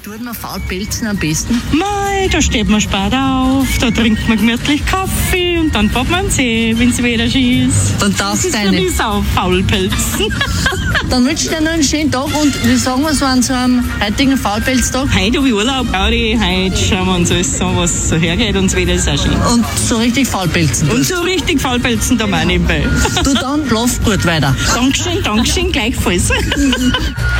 tut man Faulpelzen am besten? Mei, da steht man spät auf, da trinkt man gemütlich Kaffee und dann fährt man einen See, wenn es wieder schön ist. Dann darfst du eine. Das ist auch Faulpelzen. Dann wünsche ich dir noch einen schönen Tag und wie sagen wir so an so einem heutigen Faulpelztag? Heute habe ich Urlaub, Gaudi, heute schauen wir uns alles an, was so hergeht und das Wetter ist auch schön. Und so richtig Faulpelzen. Und so richtig Faulpelzen da mal nebenbei. Du dann, schlaf gut weiter. Dankeschön, gleichfalls.